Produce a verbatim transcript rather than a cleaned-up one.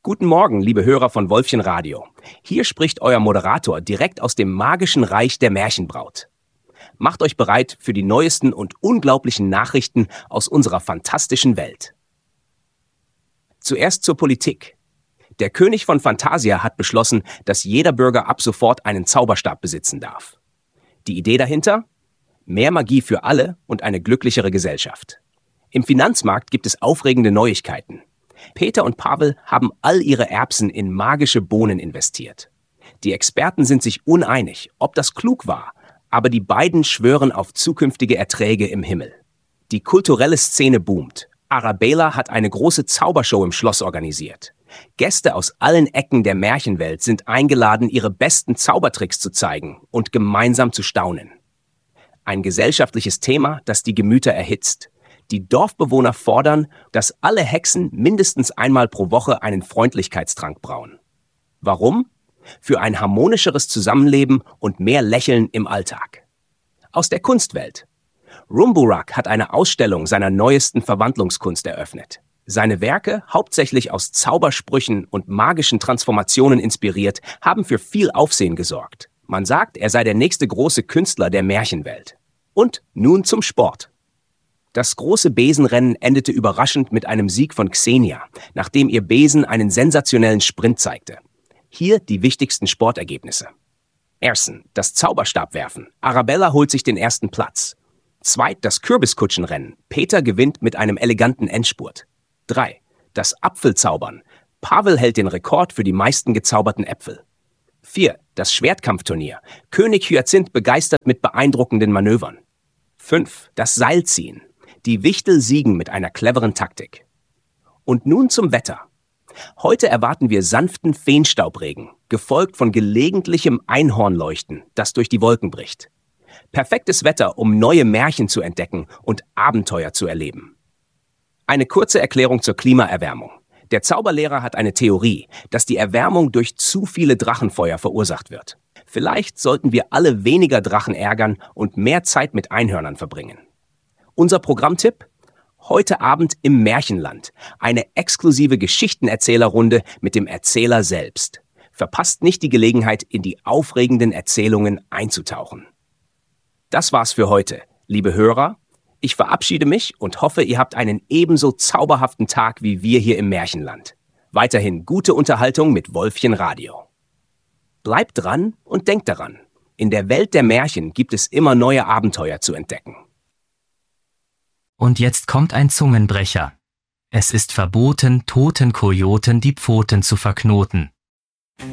Guten Morgen, liebe Hörer von Wolfchen Radio. Hier spricht euer Moderator direkt aus dem magischen Reich der Märchenbraut. Macht euch bereit für die neuesten und unglaublichen Nachrichten aus unserer fantastischen Welt. Zuerst zur Politik. Der König von Phantasia hat beschlossen, dass jeder Bürger ab sofort einen Zauberstab besitzen darf. Die Idee dahinter? Mehr Magie für alle und eine glücklichere Gesellschaft. Im Finanzmarkt gibt es aufregende Neuigkeiten. Peter und Pavel haben all ihre Erbsen in magische Bohnen investiert. Die Experten sind sich uneinig, ob das klug war, aber die beiden schwören auf zukünftige Erträge im Himmel. Die kulturelle Szene boomt. Arabella hat eine große Zaubershow im Schloss organisiert. Gäste aus allen Ecken der Märchenwelt sind eingeladen, ihre besten Zaubertricks zu zeigen und gemeinsam zu staunen. Ein gesellschaftliches Thema, das die Gemüter erhitzt. Die Dorfbewohner fordern, dass alle Hexen mindestens einmal pro Woche einen Freundlichkeitstrank brauen. Warum? Für ein harmonischeres Zusammenleben und mehr Lächeln im Alltag. Aus der Kunstwelt. Rumburak hat eine Ausstellung seiner neuesten Verwandlungskunst eröffnet. Seine Werke, hauptsächlich aus Zaubersprüchen und magischen Transformationen inspiriert, haben für viel Aufsehen gesorgt. Man sagt, er sei der nächste große Künstler der Märchenwelt. Und nun zum Sport. Das große Besenrennen endete überraschend mit einem Sieg von Xenia, nachdem ihr Besen einen sensationellen Sprint zeigte. Hier die wichtigsten Sportergebnisse. Erstens, das Zauberstabwerfen. Arabella holt sich den ersten Platz. Zweit, das Kürbiskutschenrennen. Peter gewinnt mit einem eleganten Endspurt. Drei, das Apfelzaubern. Pavel hält den Rekord für die meisten gezauberten Äpfel. Vier, das Schwertkampfturnier. König Hyazinth begeistert mit beeindruckenden Manövern. Fünf, das Seilziehen. Die Wichtel siegen mit einer cleveren Taktik. Und nun zum Wetter. Heute erwarten wir sanften Feenstaubregen, gefolgt von gelegentlichem Einhornleuchten, das durch die Wolken bricht. Perfektes Wetter, um neue Märchen zu entdecken und Abenteuer zu erleben. Eine kurze Erklärung zur Klimaerwärmung. Der Zauberlehrer hat eine Theorie, dass die Erwärmung durch zu viele Drachenfeuer verursacht wird. Vielleicht sollten wir alle weniger Drachen ärgern und mehr Zeit mit Einhörnern verbringen. Unser Programmtipp? Heute Abend im Märchenland. Eine exklusive Geschichtenerzählerrunde mit dem Erzähler selbst. Verpasst nicht die Gelegenheit, in die aufregenden Erzählungen einzutauchen. Das war's für heute, liebe Hörer. Ich verabschiede mich und hoffe, ihr habt einen ebenso zauberhaften Tag wie wir hier im Märchenland. Weiterhin gute Unterhaltung mit Wolfchen Radio. Bleibt dran und denkt daran, in der Welt der Märchen gibt es immer neue Abenteuer zu entdecken. Und jetzt kommt ein Zungenbrecher. Es ist verboten, toten Kojoten die Pfoten zu verknoten.